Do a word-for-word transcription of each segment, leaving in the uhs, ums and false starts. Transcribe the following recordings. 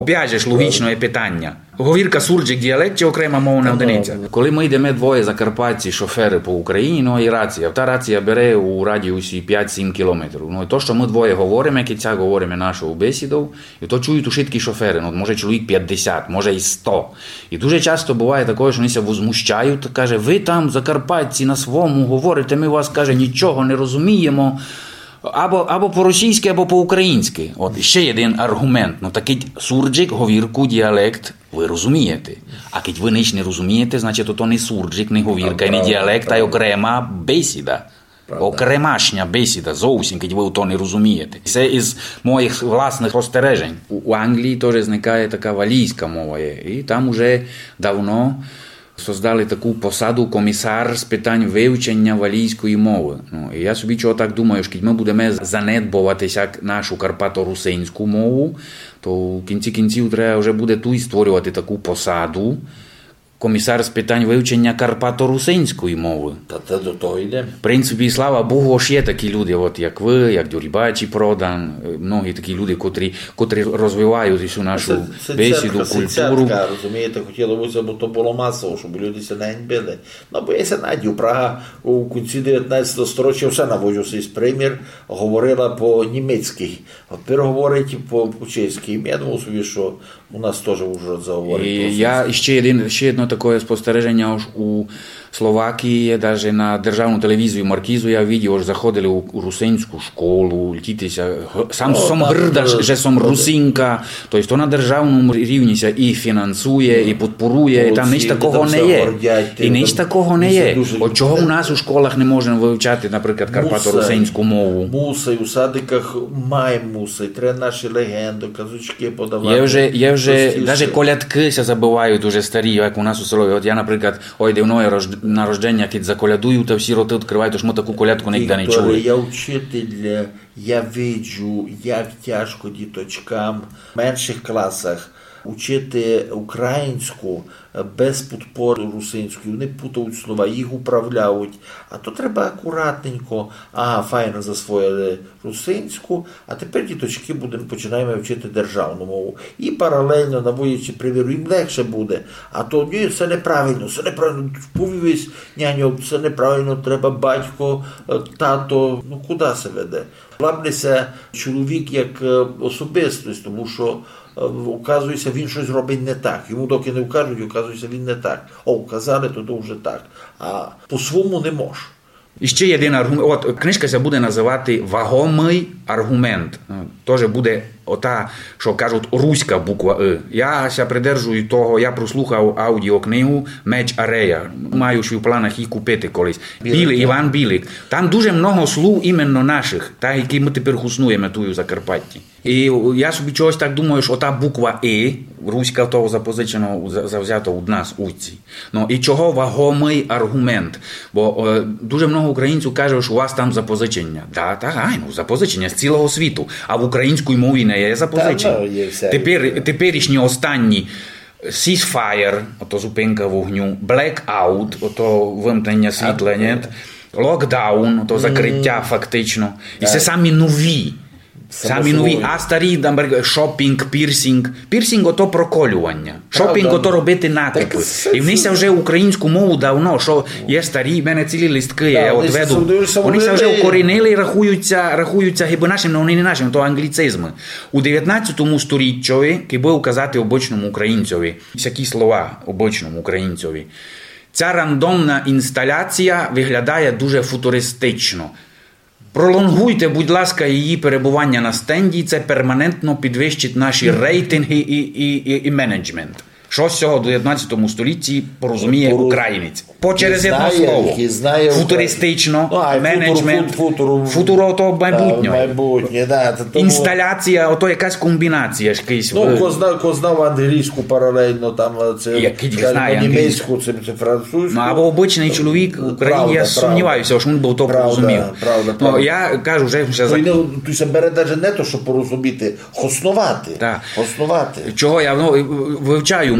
Опять же ж логічно є питання. Говірка суржик діалект чи окрема мовна одиниця? Коли ми йдемо двоє закарпатці шофери по Україні, ну і рація. Та рація бере у радіусі п'ять-сім кілометрів. Ну і то, що ми двоє говоримо, як і ця говоримо нашу бесіду, і то чують у швидкі шофери. Ну, може чоловік п'ятдесят, може і сто. І дуже часто буває таке, що вони ся возмущають, каже, ви там закарпатці на своєму говорите, ми вас, каже, нічого не розуміємо. Або, або по-російськи, або по-українськи. От ще один аргумент. Ну, такий суржик, говірку, діалект ви розумієте. А коли ви ніч не розумієте, значить, то не суржик, не говірка, і не діалект, а й окрема бесіда. Правда. Окремашня бесіда, зовсім, коли ви то не розумієте. Це із моїх власних спостережень. У, у Англії теж зникає така валійська мова. І там уже давно создали таку посаду комісар з питань вивчення валійської мови. Ну, і я собі чого так думаю, що ми будемо занедбуватися нашу карпато-русинську мову, то в кінці кінців треба вже буде тут створювати таку посаду комісар з питань вивчення карпато-русинської мови. Та це до того йде. В принципі, слава Богу, ж є такі люди, от як ви, як Дюрібачі Продан, многі такі люди, котрі, котрі розвивають всю нашу це, це бесіду, цятка, культуру. Цятка, розумієте, хотілося, бо то було масово, щоб люди ся не били. Ну, бо я ся надію, Прага у кінці дев'ятнадцятого сторіччя все наводжуся із примір, говорила по-німецьки, а тепер говорить по-чеськи. Я думав собі, що у нас теж вже заговорить. І я ще, один, ще одно таке спостереження у Словакії, навіть на державну телевізію Маркізу я бачив, що заходили у, у русинську школу, літитися, сам сам грда, що сам русинка, тобто то на державному рівні і фінансує, і підпорує, і там ніч такого не є. І ніч такого не є. От чого у нас у школах не можемо вивчати, наприклад, карпато-русинську мову? Мусай, у садиках має мусай, треба наші легенди, казочки подавати. Є вже, є вже, навіть колядки ся забувають уже старі, як у нас у селі. От я, наприклад, ой, дивно народження, коли заколядую, то всі роти відкривають, тож ми таку колядку ніде не чули. Я вчитель, я виджу, як тяжко діточкам в менших класах учити українську без підпори русинської. Вони путають слова, їх управляють. А то треба акуратненько. Ага, файно засвоїли русинську, а тепер діточки будемо, починаємо вчити державну мову. І паралельно, наводячи приміру, їм легше буде. А то, ні, все неправильно, все неправильно. Повівись, няню, все неправильно, треба батько, тато. Ну, куди се веде? Лапнеться чоловік як особистість, тому що оказується, він щось робить не так. Йому доки не вкажуть, оказується, він не так. О, вказали, то то вже так. А по-своєму не може. І ще один аргумент. От книжка ся буде називати «Вагомий аргумент». Теж буде ота, що кажуть, руська буква «и». Я ся придержую того, я прослухав аудіокнигу «Меч Арея». Маю ж в планах їх купити колись. Білик, Іван Білик. Там дуже много слів іменно наших, так, які ми тепер хуснуємо тут у Закарпатті. І я собі чогось так думаю, що ота буква «и», руська того запозичено, завзято у нас, уйці. Ну, і чого вагомий аргумент? Бо е, дуже много українців каже, що у вас там запозичення. Да, так, ай, ну, запозичення з цілого світу. А в українській мові не є запозичення. Та, є Тепер, теперішні останні ceasefire, ото зупинка вогню, blackout, ото вимкнення світла, нет? Локдаун, ото закриття фактично. І це самі нові. Самі нові, а старі, наприклад, шопінг, пірсінг. Пірсінг – ото проколювання. Шопінг – ото робити накупи. І вони ся вже українську мову давно, що є старі, в мене цілі листки, я от веду. Вони ся вже укорінили і рахуються, рахуються гиби нашим, але вони не нашим, то англіцизми. У дев'ятнадцятому сторіччі, коли казати обичному українцеві, всякі слова обичному українцеві, ця рандомна інсталяція виглядає дуже футуристично. Пролонгуйте, будь ласка, її перебування на стенді, це перманентно підвищить наші рейтинги і, і, і, і менеджмент. Що з цього в дев'ятнадцятому столітті порозуміє Пору... українець? По через одне слово. Знає, футуристично, ну, менеджмент, футуру, футуро ото майбутнього. Майбутнє, да, тому... Інсталяція, ото якась комбінація. Якийсь... Ну, хто знав, хто знав англійську паралельно, там це німецьку, це, це французьку. Ну, або обичний чоловік в Україні, правда, я сумніваюся, що він би то порозумів. Правда, правда. Ну, я кажу, вже... вже то за... Ти се бере навіть не то, щоб порозуміти, хоснувати. Так. Хоснувати. Чого я ну, вивчаю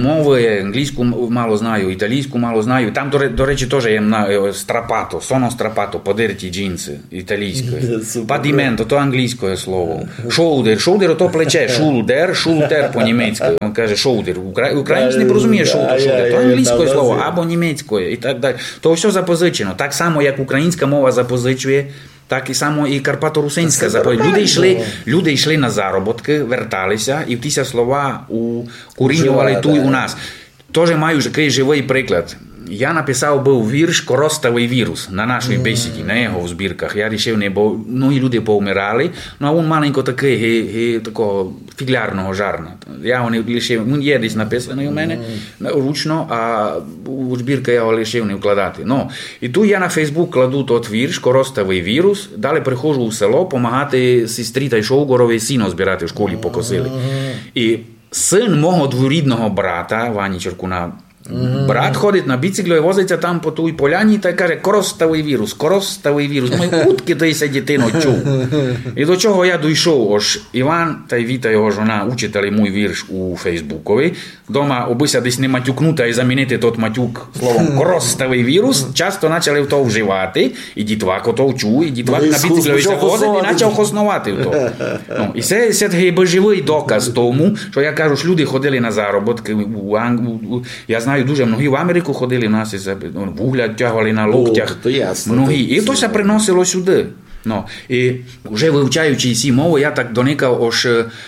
мови, англійську мало знаю, італійську мало знаю. Там, до, до речі, теж є страпато, соно страпато, подерті джинси італійською. Падіменто, то англійське слово. Шоудер, шоудер то плече, шулдер, шултер по-німецьки. Він каже шоудер. Українець не порозуміє шоудер, шоудер. То англійське слово, або німецьке і так далі. То все запозичено. Так само, як українська мова запозичує, так і само і карпато-русинська заповідь. Люди йшли, люди йшли на заробітки, верталися і в ті слова укорінювали тут у нас. Теж маю такий живий приклад. Я написав був вірш «Коростовий вірус» на нашій бесіді, на його збірках. Я вирішив, не, бо ну, і люди повмирали, ну, а він маленько такий, ге, ге, такого фіглярного жарна. Я його не лишив, він є десь написаний у мене ручно, а у збірку я його лишив не вкладати. Ну, і тут я на Фейсбук кладу тот вірш «Коростовий вірус», далі приходжу у село помагати сестрі та Шовгоровій сіно збирати в школі покосили. І син мого дворідного брата, Вані Черкуна, Mm-hmm. брат ходить на біциклі і возиться там по тій поляні та каже «Коростовий вірус, коростовий вірус». Думаю, кутки ти ся дитино чув. І до чого я дійшов, ось Іван та Віта, його жона, учителі мій вірш у Фейсбукові. Дома обися десь не матюкнути і замінити тот матюк словом «коростовий вірус». Часто почали в то вживати, і дітвак то вчув, і дітвак на біциклі ся возить і почав хоснувати в то. Ну, і це, це такий живий доказ тому, що я кажу, що люди ходили на заробітки, у Англію, я знаю, дуже многі в Америку ходили, у нас вугля тягали на локтях. О, то ясно, многі. І то все приносило сюди. Ну, і вже вивчаючи ці мови, я так доникав, ось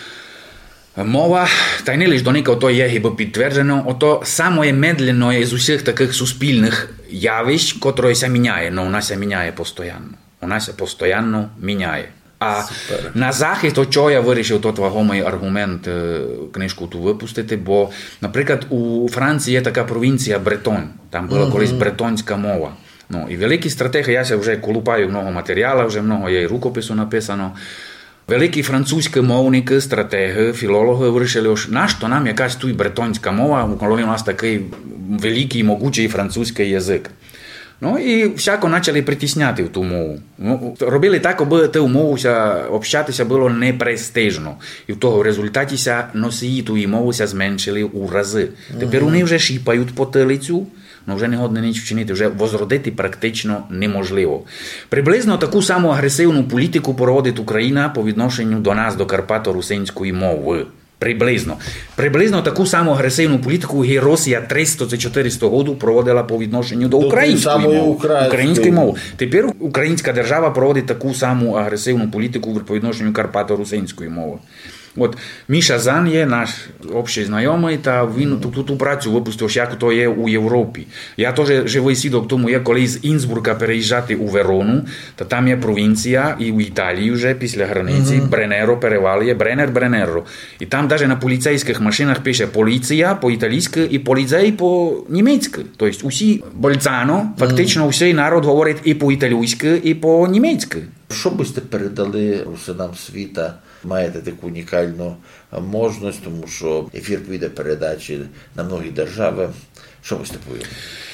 мова, та й не лише доникав, то є хіба підтверджено, ото саме медленно з усіх таких суспільних явищ, котрої ся міняє, но вона ся міняє постійно. Вона ся постійно міняє. А Супер. На захист, от чого я вирішив тот вагомий аргумент книжку ту випустити, бо, наприклад, у Франції є така провінція Бретон, там була mm-hmm. колись бретонська мова. Ну, і великі стратеги, я ся вже колупаю много матеріалу, вже много є і рукопису написано. Великі французькі мовники, стратеги, філологи вирішили, що нащо нам якась тут бретонська мова, коли у нас такий великий, могучий французький язик. Ну і всяко почали притісняти в ту мову. Ну, робили так, аби ту мову общатися було непрестижно. І в того в результаті носії тої мови зменшили у рази. Тепер вони вже шіпають потилицю, але вже не годно ніч вчинити, вже возродити практично неможливо. Приблизно таку саму агресивну політику проводить Україна по відношенню до нас, до карпато-русинської мови. Приблизно. Приблизно таку саму агресивну політику і Росія триста-чотириста років проводила по відношенню до української мови. Української мови. Тепер українська держава проводить таку саму агресивну політику по відношенню карпато-русинської мови. От Міша Зан є наш общий знайомий, та він ту, ту, ту працю випустив, як то є у Європі. Я теж живий свідок тому, я коли з Інсбурга переїжджати у Верону, та там є провінція, і в Італії вже після границі, mm-hmm. Бренеро перевал є, Бренер, Бренеро. І там навіть на поліцейських машинах пише поліція по-італійськи і поліцей по-німецьки. Тобто усі Больцано, фактично усій народ говорить і по-італійськи, і по-німецьки. Що б ви передали русинам світа? Маєте таку унікальну можливість, тому що ефір піде передачі на многі держави. Що ви повіли?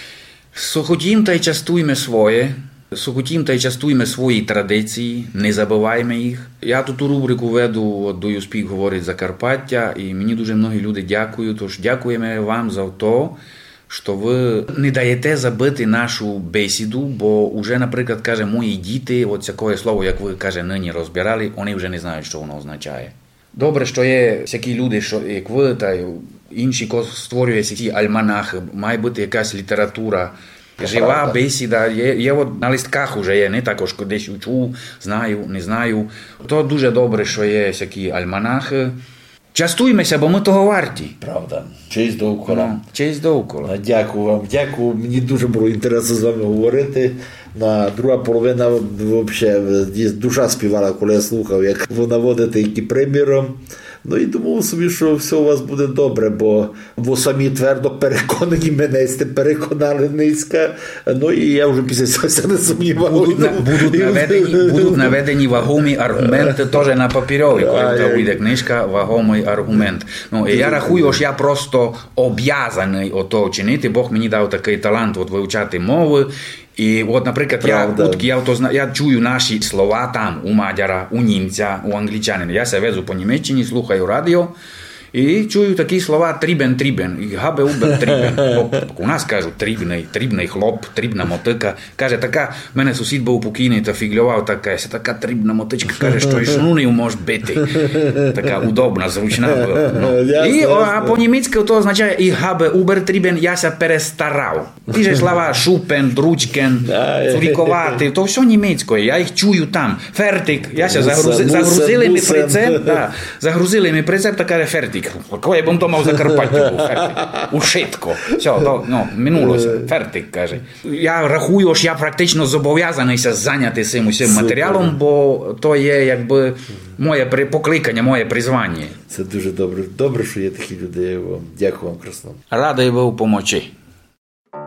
Хотім та й частуйме своє. Хотім та й частуйме свої традиції, не забуваймо їх. Я тут у рубрику веду, от Do You Speak говорить Закарпаття, і мені дуже многі люди дякують, тож дякуємо вам за то, що ви не даєте забити нашу бесіду, бо вже, наприклад, каже, мої діти, от таке слово, як ви, каже, нині розбирали, вони вже не знають, що воно означає. Добре, що є всякі люди, що, як ви, та інші, хто створює ці альманахи, має бути якась література, жива бесіда, є, є от на листках вже є, не також десь учу, знаю, не знаю. То дуже добре, що є всякі альманахи. Частуємося, бо ми того варті. Правда. Честь довкола. Ну, честь довкола. Дякую вам. Дякую. Мені дуже було інтересно з вами говорити. На друга половина, взагалі, душа співала, коли я слухав, як ви наводите які приміром. Ну і думав собі, що все у вас буде добре, бо ви самі твердо переконані, мене сте переконали низько. Ну і я вже після цього не сумнівав. Будуть, на, будуть, наведені, будуть наведені вагомі аргументи теж на папірові, коли то вийде книжка «Вагомий аргумент». Ну, і я рахую, що я просто об'язаний ото чинити. Бог мені дав такий талант от вивчати мови. І от, наприклад, я, от, я, то, я чую наші слова там, у мадяра, у німця, у англічанина. Я се везу по Німеччині, слухаю радіо, І чую такі слова трібен, трібен, і габе убер трібен. У нас кажуть трібний, трібний хлоп, трібна мотика. Каже, така, в мене сусід був покійний та фіглював, така, така трібна мотичка, каже, що і шнунів може бити. Така удобна, зручна була. Ну. І, а по-німецьки то означає і габе убер трібен, яся перестарав. Ті же слова шупен, дручкен, цурікувати, то все німецькою, я їх чую там. Фертик, яся загрузи, загрузили ми прицеп, да, загрузили ми прицеп, та каже фертик. Коли я б то мав Закарпаття був, фертик. Ушитко. Все, то, ну, минулося. Фертик, каже. Я рахую, що я практично зобов'язаний зайняти цим усім матеріалом, бо то є, якби, моє покликання, моє призвання. Це дуже добре. Добре, що є такі люди. Дякую вам, Красно. Радий був помочи.